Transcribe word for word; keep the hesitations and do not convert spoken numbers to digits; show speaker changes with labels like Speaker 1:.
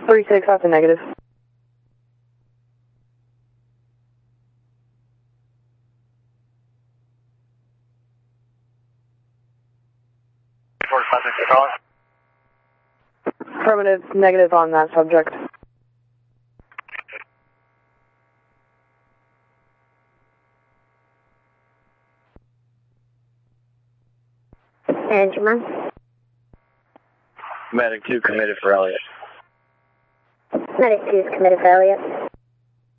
Speaker 1: three six, that's a negative. Affirmative, negative on that subject.
Speaker 2: Benjamin.
Speaker 3: Medic two committed for Elliot.
Speaker 2: Medic two is committed for Elliot.